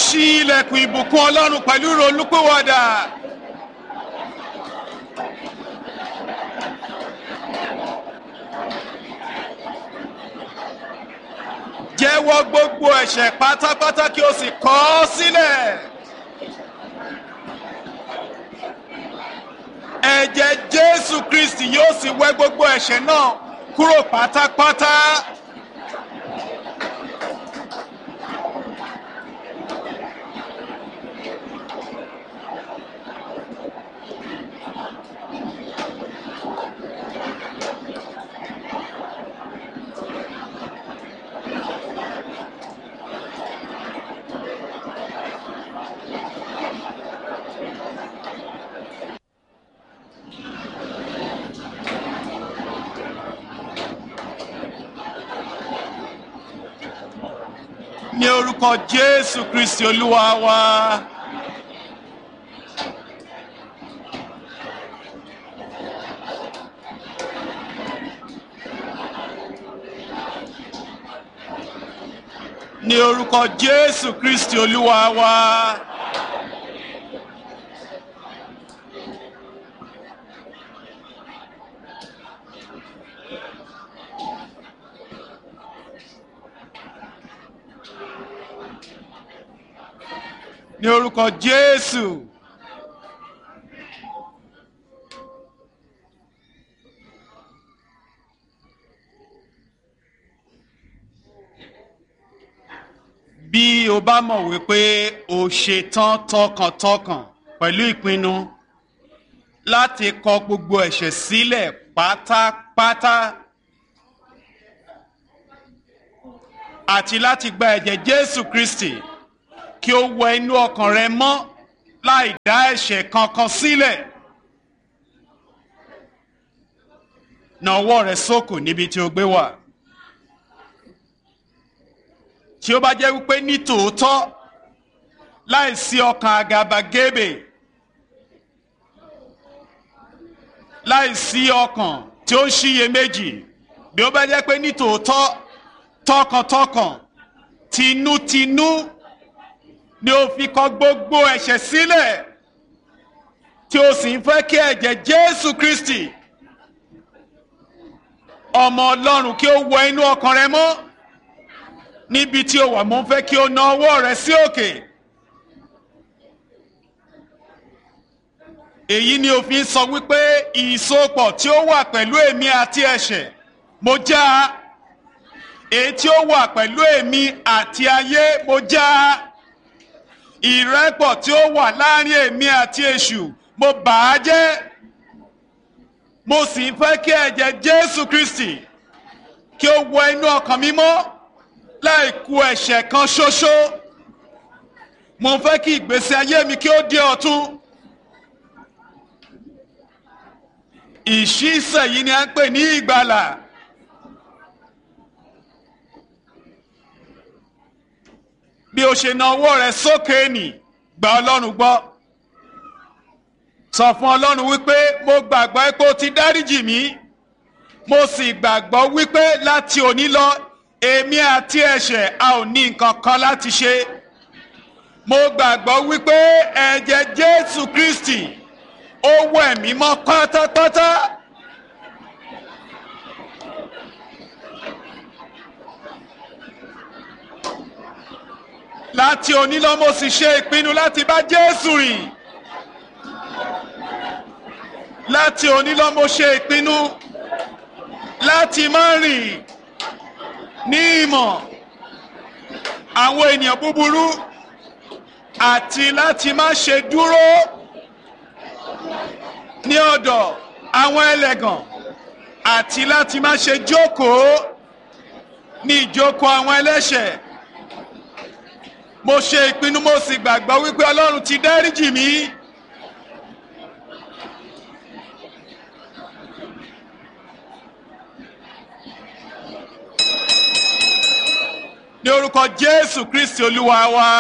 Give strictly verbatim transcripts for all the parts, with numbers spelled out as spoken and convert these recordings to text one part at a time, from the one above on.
ṣí ilẹ̀kùn ìbùkún Ọlọ́run pẹ̀lú ìrònúpìwàdà. Jẹ́wọ́ gbogbo ẹ̀ṣẹ̀ pátápátá kí o sì kọ̀ ọ́ sílẹ̀. Ẹ̀jẹ̀ Jésù Kristi yóò sì wẹ̀ gbogbo ẹ̀ṣẹ̀ náà kúrò pátápátá. Ní orúkọ Jésù Kristi Olúwa wa. Ní orúkọ Jésù Kristi Olúwa wa. Ní orúkọ Jésù. Bí o bá mọ̀ wípé o ṣetán tọkàntọkàn pẹ̀lú ìpinnu láti kọ gbogbo ẹ̀ṣẹ̀ sílẹ̀ pátápátá àti láti gba ẹ̀jẹ̀ Jésù Kristi kí ó wẹ inú ọkàn rẹ mọ́ láì dá ẹ̀ṣẹ̀ kankan sílẹ̀. Na ọwọ́ rẹ sókè níbi tí o gbé wà. Tí ó bá jẹ́ wípé ní tòótọ́ láì sí ọkàn àgàbàgebè, láì sí ọkàn tí ó ń ṣiyèméjì, bí ó bá jẹ́ pé ní tòótọ́ tọkàntọkàn tinútinú ni ó fi kọ̀ gbogbo ẹ̀ṣẹ̀ sílẹ̀, tí ó sì ń fẹ́ kí ẹ̀jẹ̀ Jésù Kristi ọmọ Ọlọ́run kí ó wọ inú ọkàn rẹ mọ́. Níbi tí ó wà, mo ń fẹ́ kí o na ọwọ́ rẹ sí òkè. Èyí ni òfin sọ wípé ìsopọ̀ tí ó wà pẹ̀lú èmi àti ẹ̀ṣẹ̀ mo já. Èyí tí ó wà pẹ̀lú èmi àti ayé mo já. Ìrẹ́pọ̀ tí ó wà láàrin èmi àti èṣù mo bà á jẹ́. Mo sì ń fẹ́ kí ẹ̀jẹ̀ Jésù Kristi kí ó wọ inú ọkàn mi mọ́ láì kù ẹ̀ṣẹ̀ kan ṣoṣo. Mo ń fẹ́ kí ìgbésí ayé mi kí ó di ọ̀tun. Ìṣísẹ̀ yìí ni a ń pè ní ìgbàlà. Bí o ṣe na ọwọ́ rẹ sókè nì, gba Ọlọ́run gbọ́. Sọ fún Ọlọ́run wípé mo gbàgbọ́ pé o ti dáríjì mí. Mo sì gbàgbọ́ wípé láti òní lọ èmi àti ẹ̀ṣẹ̀ a ò ní nǹkan kan láti ṣe. Mo gbàgbọ́ wípé ẹ̀jẹ̀ Jésù Kristi ó wẹ̀ mí mọ́ pátápátá. Láti òní lọ mo sì ṣe ìpinnu láti bá Jésù rìn. Láti òní lọ mo ṣe ìpinnu láti má rìn ní ìmọ̀ àwọn ènìyàn búburú àti láti má ṣe dúró ní ọ̀dọ̀ àwọn ẹlẹ́gàn àti láti má ṣe jókòó ní ìjókòó àwọn ẹlẹ́ṣẹ̀. Mo ṣe ìpinnu mo sì gbàgbọ́ wípé Ọlọ́run ti dáríjì mí. Ní orúkọ Jésù Kristi Olúwa wa.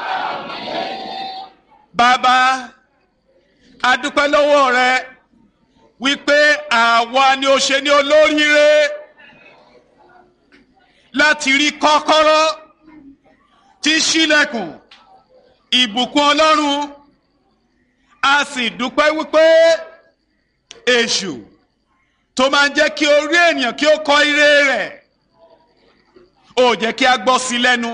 Bàbá, a dúpẹ́ lọ́wọ́ rẹ wípé àwa ni ó ṣe ní olóríire láti rí kọ́kọ́rọ́ tí ṣílẹ̀kùn ìbùkún Ọlọ́run, a sì dúpẹ́ wípé èṣù tó máa ń jẹ́ kí orí ènìyàn kí ó kọ ire rẹ̀ ó jẹ́ kí a gbọ́ sí lẹ́nu,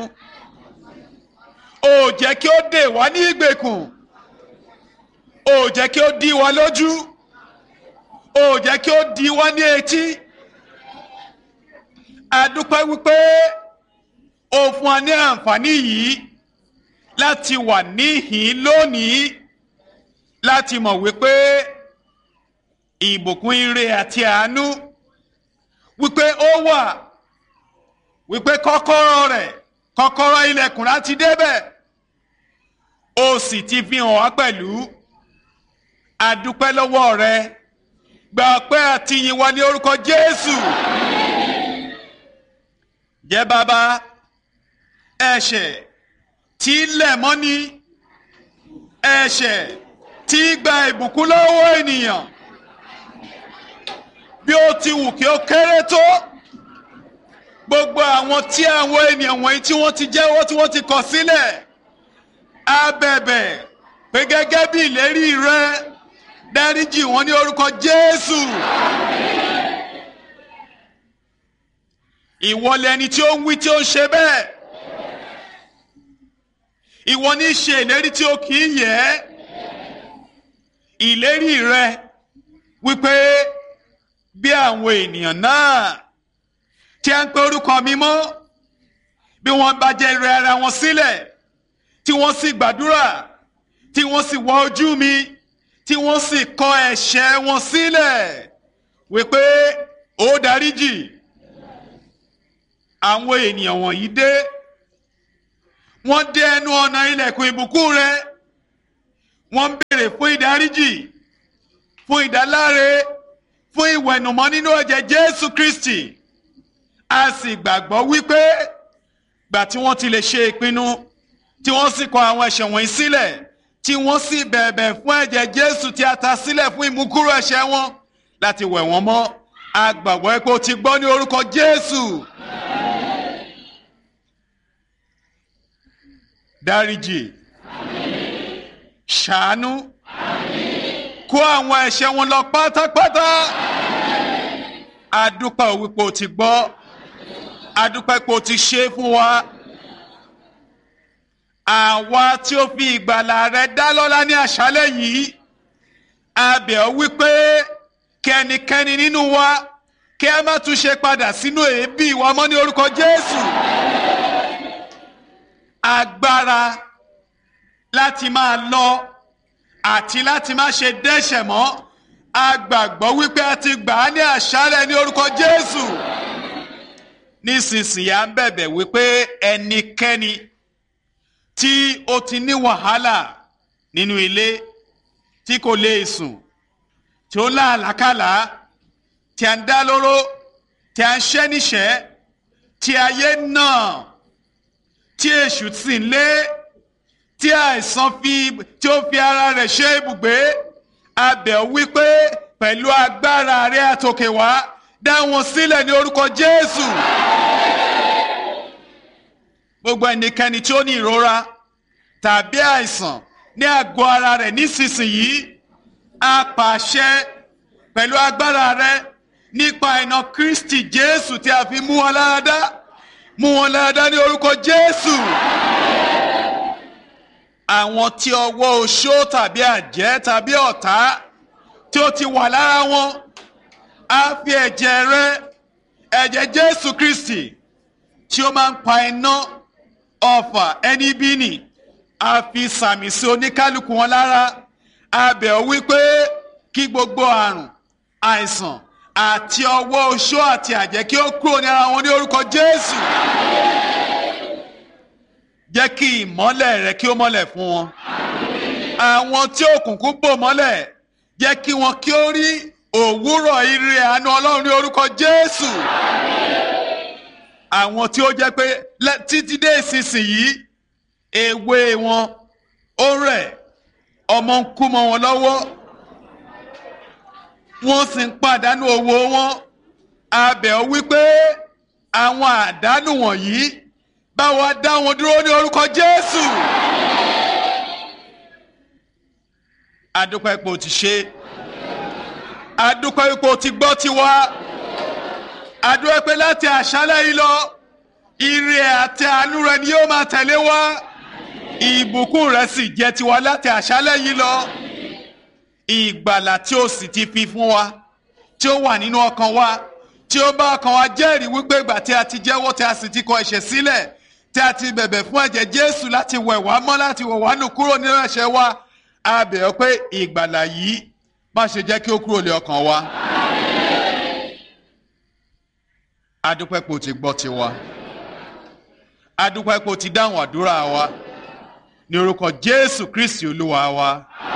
ó jẹ́ kí ó dè wá ní ìgbèkùn, ó jẹ́ kí ó dí wa lójú, ó jẹ́ kí ó dí wa ní etí. A dúpẹ́ wípé ó fún wa ní àǹfààní yìí láti wà níhìn lónìí, láti mọ̀ wípé ìbùkún ire àti àánú wípé ó wà, wípé kọ́kọ́rọ́ rẹ̀, kọ́kọ́rọ́ ilẹ̀kùn láti débẹ̀, ó sì ti fi hàn wá pẹ̀lú. A dúpẹ́ lọ́wọ́ rẹ, gba ọpẹ́ àti ìyìn wa ní orúkọ Jésù. Jẹ́ bàbá, ẹ̀ṣẹ̀ tí lẹ̀ mọ́ni, ẹ̀ṣẹ̀ tí gba ìbùkún lọ́wọ́ ènìyàn, bí ó ti wù kí ó kéré tó, gbogbo àwọn tí àwọn ènìyàn wọ̀nyí tí wọ́n ti jẹ́wọ́ tí wọ́n ti kọ̀ sílẹ̀, a bẹ̀bẹ̀ pé gẹ́gẹ́ bí ìlérí rẹ, dáríjì wọ́n ní orúkọ Jésù. Ìwọ lẹni tí ó ń wí tí ó ń ṣe bẹ́ẹ̀. Ìwọ ní ṣe ìlérí tí ó kì í yẹ̀. Ìlérí rẹ wípé bí àwọn ènìyàn náà tí a ń pe orúkọ mi mọ́, bí wọ́n bá jẹ́ rẹ ara wọn sílẹ̀, tí wọ́n sì gbàdúrà, tí wọ́n sì wá ojú mi, tí wọ́n sì kọ ẹ̀ṣẹ̀ wọn sílẹ̀, wípé ó dáríjì. Àwọn ènìyàn wọ̀nyí dé, wọ́n dé ẹnu ọ̀nà ilẹ̀kùn ìbùkún rẹ, wọ́n ń béèrè fún ìdáríjì, fún ìdáláre, fún ìwẹ̀nùmọ́ nínú ẹ̀jẹ̀ Jésù Kristi. A sì gbàgbọ́ wípé gbà tí wọ́n ti lè ṣe ìpinnu, tí wọ́n sì kọ àwọn ẹ̀ṣẹ̀ wọ̀nyí sílẹ̀, tí wọ́n sì bẹ̀bẹ̀ fún ẹ̀jẹ̀ Jésù tí a ta sílẹ̀ fún ìmúkúrò ẹ̀ṣẹ̀ wọn láti wẹ̀ wọ́n mọ́. A gbàgbọ́ pé o ti gbọ́ ní orúkọ Jésù. Dáríjì, ṣàánú, kó àwọn ẹ̀ṣẹ̀ wọn lọ pátápátá. A dúpẹ́ wípé o ti gbọ́, a dúpẹ́ pé o ti ṣe fún wa. Àwa tí ó fi ìgbàlà rẹ dá lọ́lá ní àṣálẹ́ yìí, a bẹ̀ ọ́ wípé kí ẹnikẹ́ni nínú wa kí a má tún ṣe padà sínú èébì wa mọ́ ní orúkọ Jésù. Agbára láti máa lọ àti láti má ṣe dẹ́ṣẹ̀ mọ́, a gbàgbọ́ wípé a ti gbà á ní àṣálẹ́ ní orúkọ Jésù. Nísinsìnyí à ń bẹ̀bẹ̀ wípé ẹnikẹ́ni tí ó ti ní wàhálà nínú ilé, tí kò lè sùn, tí ó láàlákàlà, tí a ń dá lóró, tí a ń ṣẹ́ níṣẹ́, tí ayé náà, tí èṣù sì ń lé, tí àìsàn fi tí ó fi ara rẹ̀ ṣe ibùgbé, a bẹ̀ ọ́ wípé pẹ̀lú agbára rẹ àtòkè wá, dá wọn sílẹ̀ ní orúkọ Jésù. Gbogbo ẹnikẹ́ni tí ó ní ìrora tàbí àìsàn ní àgọ́ ara rẹ̀ nísinsìnyí, a pàṣẹ pẹ̀lú agbára rẹ nípa iná Kristi Jésù tí a fi mú wọn lára dá, mú wọn lára dá ní orúkọ Jésù. Àwọn tí ọwọ́ oṣó tàbí àjẹ́ tàbí ọ̀tá tí ó ti wà lára wọn, a fi ẹ̀jẹ̀ rẹ, ẹ̀jẹ̀ Jésù Kristi tí ó máa ń pa iná ọfà ẹni bí nì, a fi sàmì sí oníkálukú wọn lára. A bẹ̀ ọ́ wípé kí gbogbo àrùn, àìsàn àti ọwọ́ oṣó àti àjẹ́ kí ó kúrò ní ara wọn ní orúkọ Jésù. Jẹ́ kí ìmọ́lẹ̀ rẹ kí ó mọ́lẹ̀ fún wọn. Àwọn tí òkùnkùn bò mọ́lẹ̀, jẹ́ kí wọn kí ó rí òwúrọ̀ ire àánú Ọlọ́run ní orúkọ Jésù. Àwọn tí ó jẹ́ pé títí dé ìsinsìnyí èwe wọn ó rẹ̀, ọmọ ń kú mọ́ wọn lọ́wọ́, wọ́n sì ń pàdánù owó wọn, a bẹ̀ ọ́ wípé àwọn àdánù wọ̀nyí bá wa dá wọn dúró ní orúkọ Jésù. adúpẹ́ pé o ti ṣe adúpẹ́ pé o ti gbọ́ tiwa adúpẹ́ pé láti àṣálẹ́ yìí lọ ire àti àánú rẹ ni yóò máa tẹ̀lé wa ìbùkún rẹ sì jẹ́ tiwa láti àṣálẹ́ yìí lọ ìgbàlà tí o sì ti fi fún wa tí ó wà nínú ọkàn wa tí ó bá ọkàn wa jẹ́rìí wípé ìgbà tí a ti jẹ́wọ́ tí a sì ti kọ ẹ̀ṣẹ̀ sílẹ̀ tí a ti bẹ̀bẹ̀ fún ẹ̀jẹ̀ Jésù láti wẹ̀ wá mọ́ láti wẹ̀ wá nù kúrò nínú ẹ̀ṣẹ̀ wa a bẹ̀ ọ́ pé ìgbàlà yìí má ṣe jẹ́ kí ó kúrò lé ọkàn wa. adúpẹ́ pé o ti gbọ́ tiwa adúpẹ́ pé o ti dáhùn àdúrà wa ní orúkọ Jésù Kristi Olúwa wa.